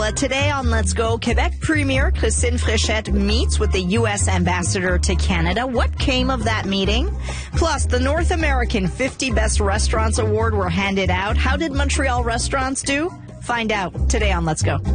Well, today on Let's Go, Quebec Premier Christine Fréchette meets with the U.S. ambassador to Canada. What came of that meeting? Plus, the North American 50 Best Restaurants Award were handed out. How did Montreal restaurants do? Find out today on Let's Go.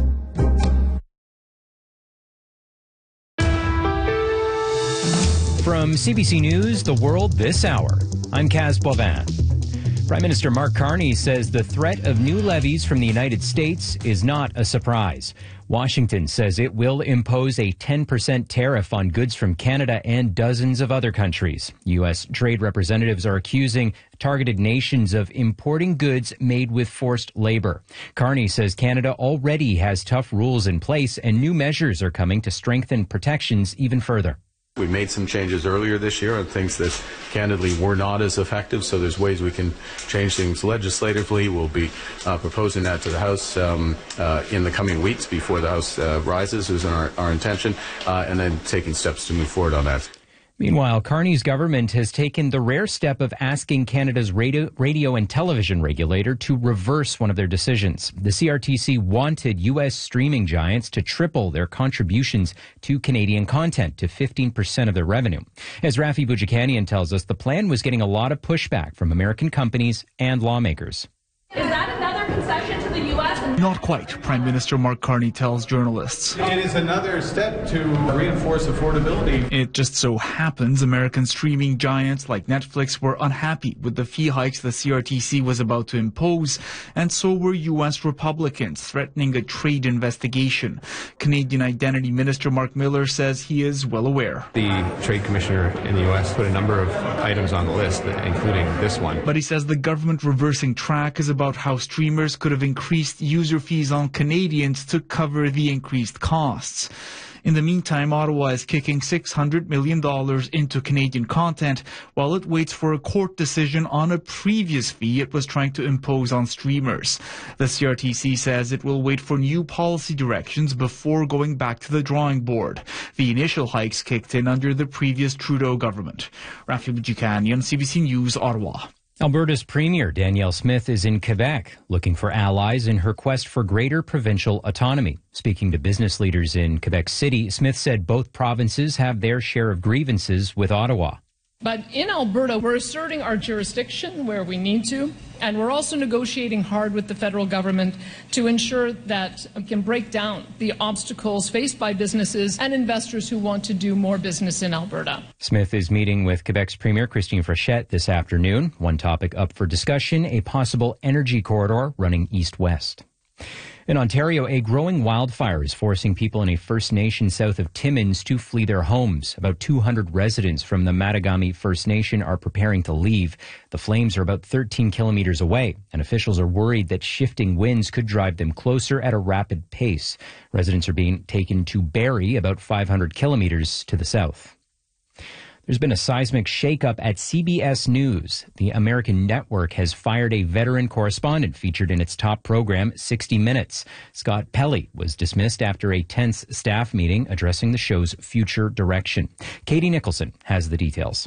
From CBC News, The World This Hour, I'm Kaz Boivin. Prime Minister Mark Carney says the threat of new levies from the United States is not a surprise. Washington says it will impose a 10% tariff on goods from Canada and dozens of other countries. U.S. trade representatives are accusing targeted nations of importing goods made with forced labor. Carney says Canada already has tough rules in place and new measures are coming to strengthen protections even further. We made some changes earlier this year on things that candidly were not as effective, so there's ways we can change things legislatively. We'll be proposing that to the House in the coming weeks before the House rises, is our intention, and then taking steps to move forward on that. Meanwhile, Carney's government has taken the rare step of asking Canada's radio and television regulator to reverse one of their decisions. The CRTC wanted U.S. streaming giants to triple their contributions to Canadian content to 15% of their revenue. As Rafi Boudjikanian tells us, the plan was getting a lot of pushback from American companies and lawmakers. Is that another concession to the U.S.? Not quite, Prime Minister Mark Carney tells journalists. It is another step to reinforce affordability. It just so happens American streaming giants like Netflix were unhappy with the fee hikes the CRTC was about to impose, and so were U.S. Republicans, threatening a trade investigation. Canadian Identity Minister Mark Miller says he is well aware. The Trade Commissioner in the U.S. put a number of items on the list, including this one. But he says the government reversing track is about how streamers could have increased user fees on Canadians to cover the increased costs. In the meantime, Ottawa is kicking $600 million into Canadian content while it waits for a court decision on a previous fee it was trying to impose on streamers. The CRTC says it will wait for new policy directions before going back to the drawing board. The initial hikes kicked in under the previous Trudeau government. Rafi Boudjikanian, CBC News, Ottawa. Alberta's Premier Danielle Smith is in Quebec, looking for allies in her quest for greater provincial autonomy. Speaking to business leaders in Quebec City, Smith said both provinces have their share of grievances with Ottawa. But in Alberta, we're asserting our jurisdiction where we need to, and we're also negotiating hard with the federal government to ensure that we can break down the obstacles faced by businesses and investors who want to do more business in Alberta. Smith is meeting with Quebec's Premier Christine Fréchette this afternoon. One topic up for discussion, a possible energy corridor running east-west. In Ontario, a growing wildfire is forcing people in a First Nation south of Timmins to flee their homes. About 200 residents from the Matagami First Nation are preparing to leave. The flames are about 13 kilometers away, and officials are worried that shifting winds could drive them closer at a rapid pace. Residents are being taken to Barrie, about 500 kilometers to the south. There's been a seismic shakeup at CBS News. The American network has fired a veteran correspondent featured in its top program, 60 Minutes. Scott Pelley was dismissed after a tense staff meeting addressing the show's future direction. Katie Nicholson has the details.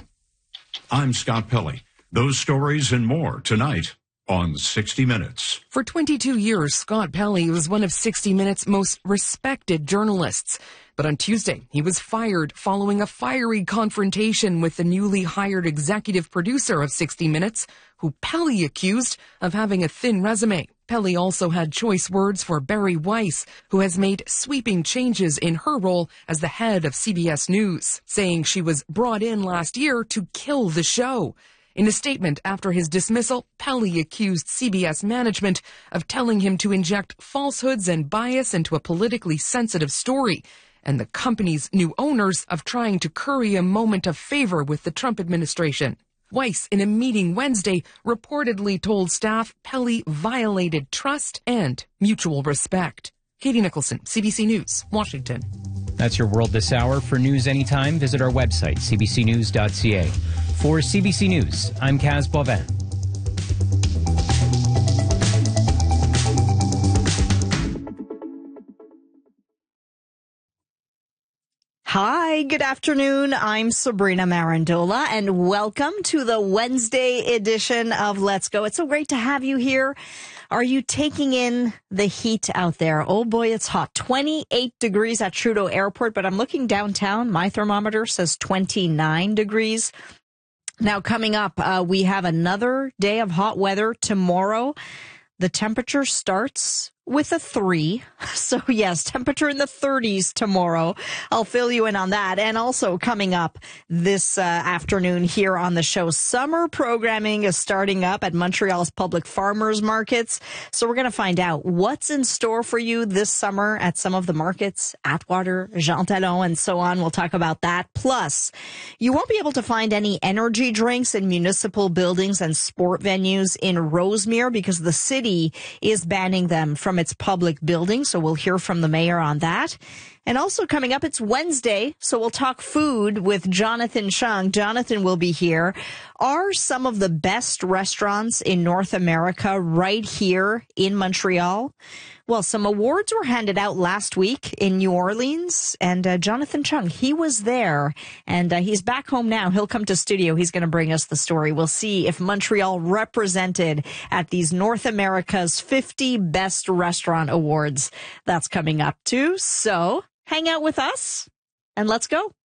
I'm Scott Pelley. Those stories and more tonight on 60 Minutes. For 22 years, Scott Pelley was one of 60 Minutes' most respected journalists. But on Tuesday, he was fired following a fiery confrontation with the newly hired executive producer of 60 Minutes, who Pelley accused of having a thin resume. Pelley also had choice words for Bari Weiss, who has made sweeping changes in her role as the head of CBS News, saying she was brought in last year to kill the show. In a statement after his dismissal, Pelley accused CBS management of telling him to inject falsehoods and bias into a politically sensitive story, and the company's new owners of trying to curry a moment of favor with the Trump administration. Weiss, in a meeting Wednesday, reportedly told staff Pelley violated trust and mutual respect. Katie Nicholson, CBC News, Washington. That's your World This Hour. For news anytime, visit our website, cbcnews.ca. For CBC News, I'm Kaz Boivin. Hi, good afternoon. I'm Sabrina Marandola, and welcome to the Wednesday edition of Let's Go. It's so great to have you here. Are you taking in the heat out there? Oh boy, it's hot. 28 degrees at Trudeau Airport, but I'm looking downtown. My thermometer says 29 degrees. Now, coming up, we have another day of hot weather tomorrow. The temperature starts with a 3. So yes, temperature in the 30s tomorrow. I'll fill you in on that. And also coming up this afternoon here on the show, summer programming is starting up at Montreal's public farmers markets. So we're going to find out what's in store for you this summer at some of the markets, Atwater, Jean Talon, and so on. We'll talk about that. Plus, you won't be able to find any energy drinks in municipal buildings and sport venues in Rosemere because the city is banning them from its public building. So we'll hear from the mayor on that. And also coming up, it's Wednesday, so we'll talk food with Jonathan Chung. Jonathan will be here. Are some of the best restaurants in North America right here in Montreal? Well, some awards were handed out last week in New Orleans, and Jonathan Chung, he was there, and he's back home now. He'll come to studio. He's going to bring us the story. We'll see if Montreal represented at these North America's 50 Best Restaurant Awards. That's coming up too. So hang out with us and let's go.